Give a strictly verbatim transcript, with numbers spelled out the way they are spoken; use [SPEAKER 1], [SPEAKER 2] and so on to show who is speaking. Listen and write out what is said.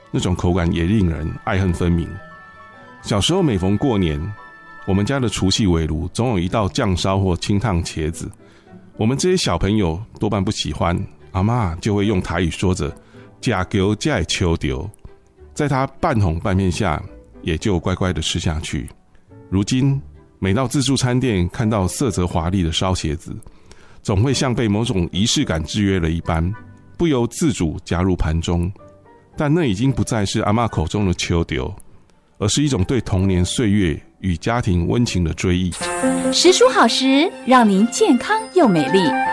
[SPEAKER 1] 那种口感也令人爱恨分明。小时候每逢过年，我们家的除夕围炉总有一道酱烧或清烫茄子，我们这些小朋友多半不喜欢，阿嬷就会用台语说着假丢假秋丢，在她半哄半骗下也就乖乖的吃下去。如今每到自助餐店看到色泽华丽的烧茄子，总会像被某种仪式感制约了一般，不由自主加入盘中。但那已经不再是阿嬷口中的秋丢，而是一种对童年岁月与家庭温情的追忆。
[SPEAKER 2] 时蔬好食，让您健康又美丽。